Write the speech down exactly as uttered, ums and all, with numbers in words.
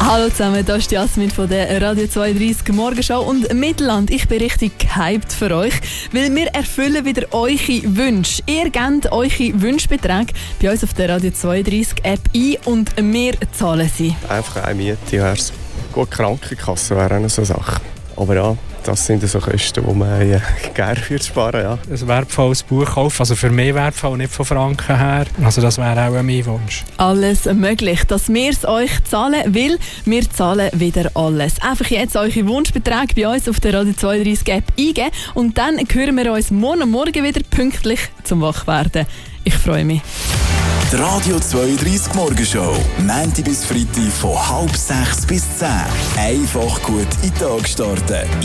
Hallo zusammen, das ist Jasmin von der Radio zweiunddreißig Morgenshow und Mittelland. Ich bin richtig gehypt für euch, weil wir erfüllen wieder eure Wünsche. Ihr gebt eure Wunschbeträge bei uns auf der Radio zweiunddreißig App ein und wir zahlen sie. Einfach eine Miete wär's. Gut, Krankenkasse wäre eine so Sache. Aber ja, das sind so Kosten, die man äh, gerne für sparen. Ja. Ein wertvolles Buch kaufen, also für mich wertvoll, nicht von Franken her. Also das wäre auch mein Wunsch. Alles möglich, dass wir es euch zahlen, weil wir zahlen wieder alles. Einfach jetzt eure Wunschbeträge bei uns auf der Radio zweiunddreißig App eingeben und dann hören wir uns morgen Morgen wieder pünktlich zum Wachwerden. Ich freue mich. Die Radio zweiunddreißig Morgenshow, Montag bis Freitag von halb sechs bis zehn. Einfach gut in den Tag starten.